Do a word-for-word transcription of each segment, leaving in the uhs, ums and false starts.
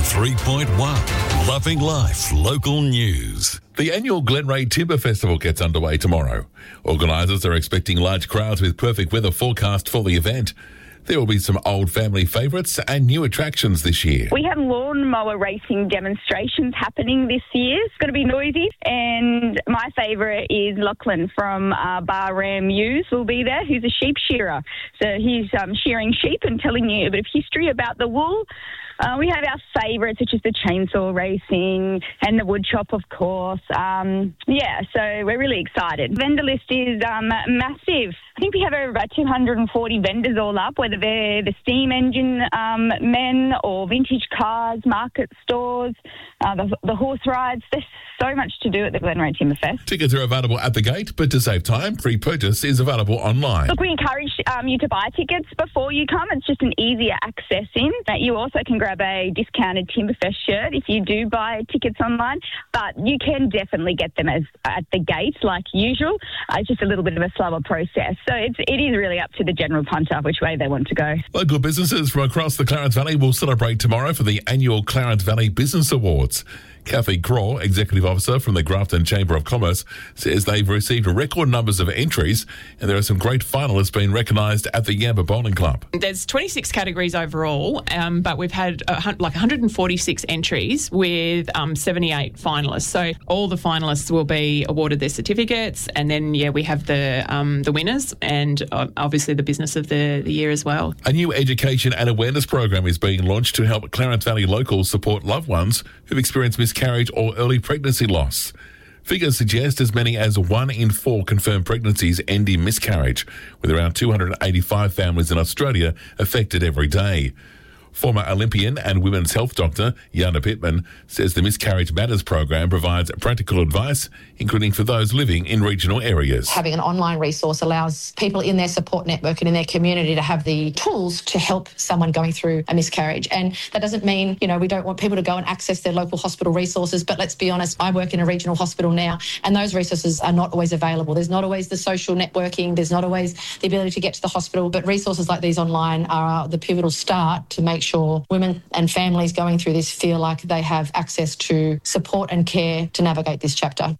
three point one. Loving Life Local News. The annual Glenray Timber Festival gets underway tomorrow. Organisers are expecting large crowds with perfect weather forecast for the event. There will be some old family favourites and new attractions this year. We have lawnmower racing demonstrations happening this year. It's going to be noisy. And my favourite is Lachlan from uh, Bar Ram Ewes will be there, who's a sheep shearer. So he's um, shearing sheep and telling you a bit of history about the wool. Uh, we have our favourites, such as the chainsaw racing and the wood chop, of course. Um, yeah, so we're really excited. Vendor list is um, massive. I think we have over about two hundred forty vendors all up, whether they're the steam engine um, men or vintage cars, market stores, uh, the, the horse rides. There's so much to do at the Glenray Timber Fest. Tickets are available at the gate, but to save time, pre-purchase is available online. Look, we encourage um, you to buy tickets before you come. It's just an easier access in. That you also can grab a discounted Timberfest shirt if you do buy tickets online, but you can definitely get them as at the gate like usual. Uh, it's just a little bit of a slower process. So it's, it is really up to the general punter which way they want to go. Local businesses from across the Clarence Valley will celebrate tomorrow for the annual Clarence Valley Business Awards. Kathy Craw, Executive Officer from the Grafton Chamber of Commerce, says they've received record numbers of entries and there are some great finalists being recognised at the Yamba Bowling Club. There's twenty-six categories overall, um, but we've had uh, like one hundred forty-six entries with um, seventy-eight finalists. So all the finalists will be awarded their certificates, and then, yeah, we have the um, the winners and uh, obviously the business of the, the year as well. A new education and awareness program is being launched to help Clarence Valley locals support loved ones who've experienced miscarriage or early pregnancy loss. Figures suggest as many as one in four confirmed pregnancies end in miscarriage, with around two hundred eighty-five families in Australia affected every day. Former Olympian and women's health doctor Yana Pittman says the Miscarriage Matters program provides practical advice, including for those living in regional areas. Having an online resource allows people in their support network and in their community to have the tools to help someone going through a miscarriage. And that doesn't mean, you know, we don't want people to go and access their local hospital resources, but let's be honest, I work in a regional hospital now, and those resources are not always available. There's not always the social networking, there's not always the ability to get to the hospital, but resources like these online are the pivotal start to make sure women and families going through this feel like they have access to support and care to navigate this chapter.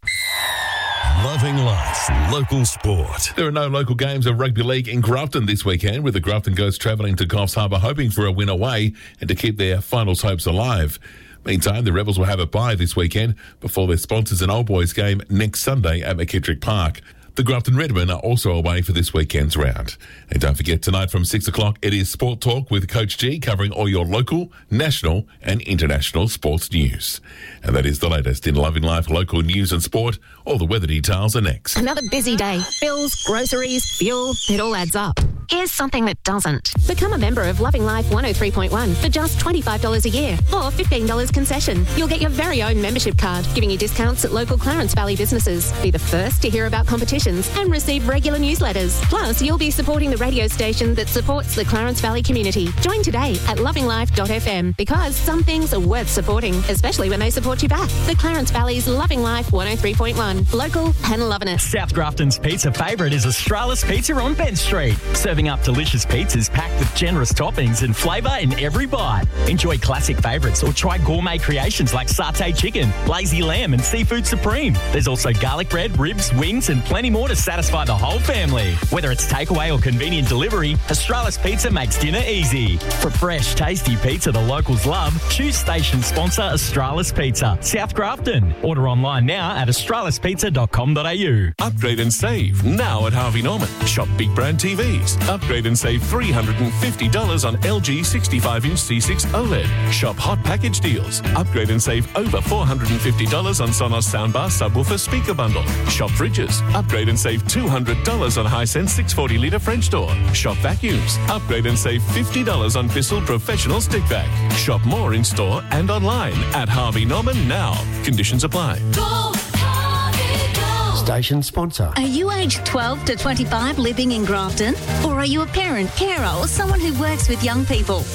Loving Life Local Sport. There are no local games of rugby league in Grafton this weekend, with the Grafton Ghosts travelling to Coffs Harbour hoping for a win away and to keep their finals hopes alive. Meantime, the Rebels will have a bye this weekend before their sponsors an Old Boys game next Sunday at McKittrick Park. The Grafton Redmen are also away for this weekend's round. And don't forget, tonight from six o'clock, it is Sport Talk with Coach G, covering all your local, national and international sports news. And that is the latest in Loving Life local news and sport. All the weather details are next. Another busy day. Bills, groceries, fuel, it all adds up. Here's something that doesn't. Become a member of Loving Life one oh three point one for just twenty-five dollars a year or fifteen dollars concession. You'll get your very own membership card, giving you discounts at local Clarence Valley businesses. Be the first to hear about competitions and receive regular newsletters. Plus, you'll be supporting the radio station that supports the Clarence Valley community. Join today at loving life dot f m, because some things are worth supporting, especially when they support you back. The Clarence Valley's Loving Life one oh three point one. Local and loving it. South Grafton's pizza favourite is Australis Pizza on Bent Street. Serving up delicious pizzas packed with generous toppings and flavour in every bite. Enjoy classic favourites or try gourmet creations like satay chicken, lazy lamb and seafood supreme. There's also garlic bread, ribs, wings and plenty more to satisfy the whole family. Whether it's takeaway or convenient delivery, Australis Pizza makes dinner easy. For fresh, tasty pizza the locals love, choose station sponsor Australis Pizza, South Grafton. Order online now at australis pizza dot com dot a u. Upgrade and save now at Harvey Norman. Shop big brand T Vs. Upgrade and save three hundred fifty dollars on L G sixty-five inch C six OLED. Shop hot package deals. Upgrade and save over four hundred fifty dollars on Sonos soundbar subwoofer speaker bundle. Shop fridges. Upgrade and save two hundred dollars on Hisense six hundred forty litre French door. Shop vacuums. Upgrade and save fifty dollars on Bissell Professional Stick Vac. Shop more in store and online at Harvey Norman now. Conditions apply. Go, Harvey, go. Station sponsor. Are you aged twelve to twenty-five living in Grafton? Or are you a parent, carer or someone who works with young people?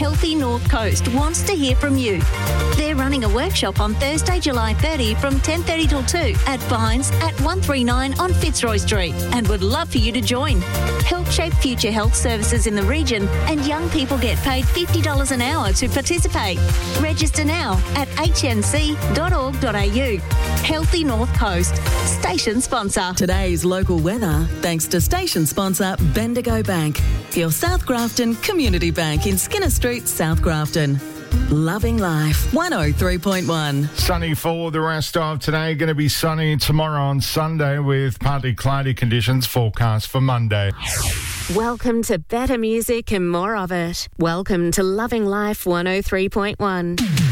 Healthy North Coast wants to hear from you. They're running a workshop on Thursday, July thirtieth from ten thirty till two at Vines at one thirty-nine on Fitzroy Street and would love for you to join. Help shape future health services in the region and young people get paid fifty dollars an hour to participate. Register now at h n c dot org dot a u. Healthy North Coast, station sponsor. Today's local weather, thanks to station sponsor Bendigo Bank, your South Grafton Community Bank in Skinner Street, South Grafton. Loving life, one oh three point one. Sunny for the rest of today. Going to be sunny tomorrow on Sunday with partly cloudy conditions forecast for Monday. Welcome to better music and more of it. Welcome to Loving Life one oh three point one.